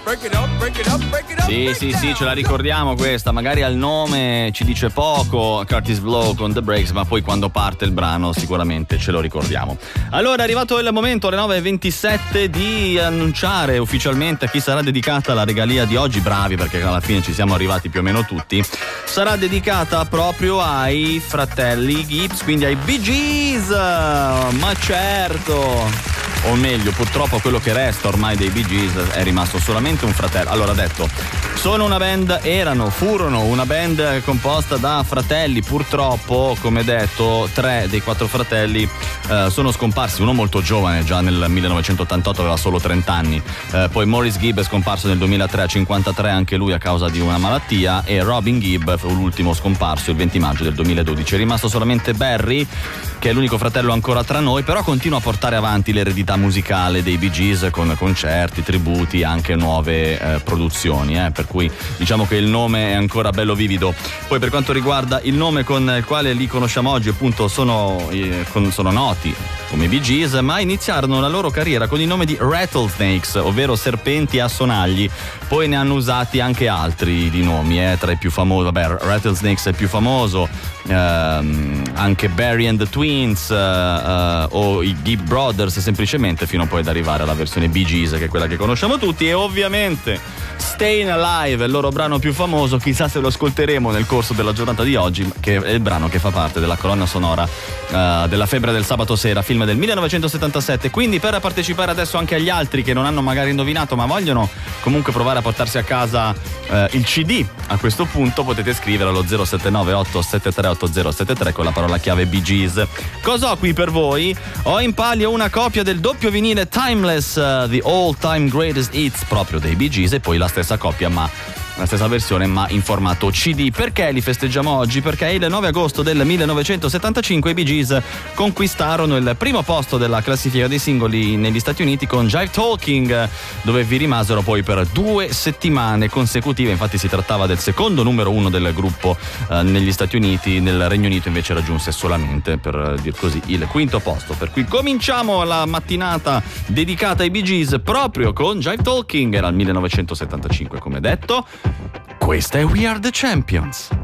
Sì, ce la ricordiamo questa, magari al nome ci dice poco, Curtis Blow con The Breaks, ma poi quando parte il brano sicuramente ce lo ricordiamo. Allora è arrivato il momento alle 9:27 di annunciare ufficialmente a chi sarà dedicata la regalia di oggi. Bravi, perché alla fine ci siamo arrivati più o meno tutti. Sarà dedicata proprio ai fratelli Gibbs, quindi ai Bee Gees, ma certo. O meglio, purtroppo quello che resta ormai dei Bee Gees è rimasto solamente un fratello. Allora, detto, furono una band composta da fratelli. Purtroppo, come detto, 3 dei 4 fratelli sono scomparsi. Uno molto giovane, già nel 1988 aveva solo 30 anni. Poi Maurice Gibb è scomparso nel 2003 a 53, anche lui a causa di una malattia, e Robin Gibb fu l'ultimo scomparso il 20 maggio del 2012. È rimasto solamente Barry, che è l'unico fratello ancora tra noi, però continua a portare avanti l'eredità musicale dei Bee Gees con concerti, tributi, anche nuove produzioni, per cui diciamo che il nome è ancora bello vivido. Poi per quanto riguarda il nome con il quale li conosciamo oggi, appunto sono noti come Bee Gees, ma iniziarono la loro carriera con il nome di Rattlesnakes, ovvero serpenti a sonagli. Poi ne hanno usati anche altri di nomi, tra i più famosi, Rattlesnakes è il più famoso, anche Barry and the Twins o i Gibb Brothers semplicemente, fino poi ad arrivare alla versione Bee Gees, che è quella che conosciamo tutti. E ovviamente Stayin' Alive è il loro brano più famoso, chissà se lo ascolteremo nel corso della giornata di oggi, che è il brano che fa parte della colonna sonora della Febbre del sabato sera, film del 1977. Quindi per partecipare adesso anche agli altri che non hanno magari indovinato ma vogliono comunque provare a portarsi a casa il CD, a questo punto potete scrivere allo 0798 738073 con la parola chiave Bee Gees. Cosa ho qui per voi? Ho in palio una copia del doppio vinile Timeless, The All Time Greatest Hits, proprio dei Bee Gees, e poi la stessa copia, ma la stessa versione ma in formato CD. Perché li festeggiamo oggi? Perché il 9 agosto del 1975 i Bee Gees conquistarono il primo posto della classifica dei singoli negli Stati Uniti con Jive Talking, dove vi rimasero poi per 2 settimane consecutive. Infatti si trattava del secondo numero 1 del gruppo negli Stati Uniti. Nel Regno Unito invece raggiunse solamente, per dir così, il quinto posto. Per cui cominciamo la mattinata dedicata ai Bee Gees proprio con Jive Talking. Era il 1975, come detto. Questa è We Are The Champions.